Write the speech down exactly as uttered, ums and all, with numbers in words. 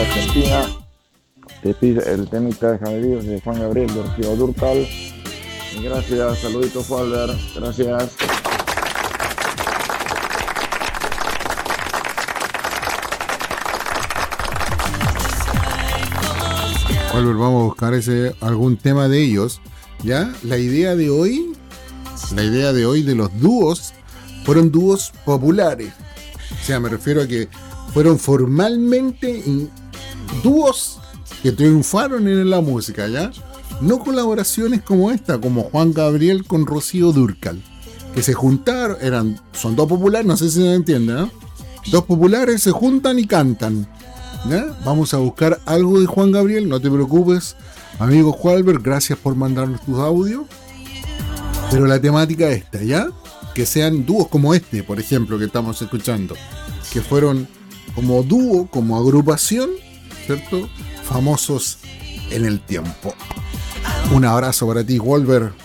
de Argentina. Te pido el temita de Javier de Juan Gabriel de Rocío Dúrcal. Y gracias, saluditos, Walter. Gracias. Walter, vamos a buscar ese, algún tema de ellos. ¿Ya? La idea de hoy, la idea de hoy de los dúos, fueron dúos populares. O sea, me refiero a que fueron formalmente dúos que triunfaron en la música, ¿ya? No colaboraciones como esta, como Juan Gabriel con Rocío Dúrcal, que se juntaron, eran, son dos populares, no sé si se entiende, ¿no? Dos populares se juntan y cantan, ¿ya? Vamos a buscar algo de Juan Gabriel, no te preocupes, amigo Walbert, gracias por mandarnos tus audios, pero la temática es esta, ¿ya? Que sean dúos como este, por ejemplo, que estamos escuchando, que fueron como dúo, como agrupación, ¿cierto? Famosos en el tiempo. Un abrazo para ti, Wolver.